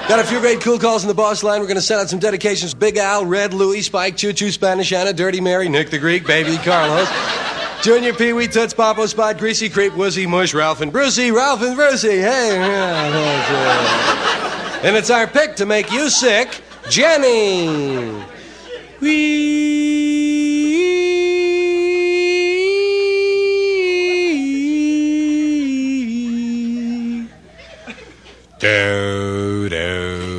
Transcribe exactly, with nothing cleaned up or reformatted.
Got a few great cool calls in the boss line. We're going to send out some dedications. Big Al, Red, Louie, Spike, Choo Choo, Spanish Anna, Dirty Mary, Nick the Greek, Baby, Carlos, Junior, Pee Wee, Toots, Popo, Spot, Greasy, Creep, Woozy, Mush, Ralph, and Brucey. Ralph and Brucey. Hey. And it's our pick to make you sick, Jenny. Wee. Do, do.